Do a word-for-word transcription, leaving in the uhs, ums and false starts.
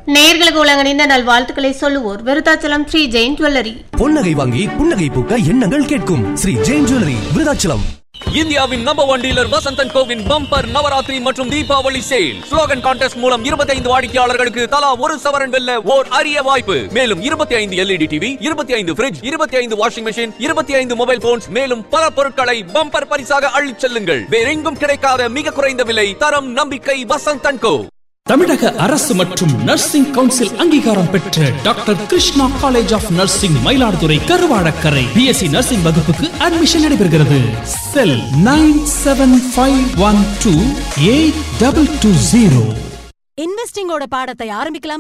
நேயர்களுக்கு உலகணிந்த நல் வாழ்த்துக்களை சொல்லுவோர் விருதாச்சலம் ஸ்ரீ ஜெயின் ஜுவல்லரி. பொன்னகை வாங்கி புன்னகை பூக்க எண்ணங்கள் கேட்கும் ஸ்ரீ ஜெயின் ஜுவல்லரி விருதாச்சலம். இந்தியாவின் number one dealer Vasanthan CoWIN bumper Navaratri மற்றும் தீபாவளி சேல் ஸ்லோகன் கான்டெஸ்ட் மூலம் இருபத்தி ஐந்து வாடிக்கையாளர்களுக்கு தலா ஒரு சவரன் வெல்ல ஓர் அரிய வாய்ப்பு. மேலும் இருபத்தி ஐந்து எல்இடி டிவி, இருபத்தி ஐந்து ஃபிரிட்ஜ், இருபத்தி ஐந்து வாஷிங் மெஷின், இருபத்தி ஐந்து மொபைல் போன்ஸ், மேலும் பல பொருட்களை பம்பர் பரிசாக அள்ளிச் செல்லுங்கள். வேறெங்கும் கிடைக்காத மிக குறைந்த விலை, தரம், நம்பிக்கை வசந்தன் கோ. தமிழக அரசு மற்றும் நர்சிங் கவுன்சில் அங்கீகாரம் பெற்ற doctor Krishna college of nursing Mayiladuthurai Karuvadakkarai BSc nursing வகுப்புக்கு அட்மிஷன் நடைபெறுகிறது. செல் nine seven five one two eight double two zero. இன்வெஸ்டிங்கோட பாடத்தை ஆரம்பிக்கலாம்.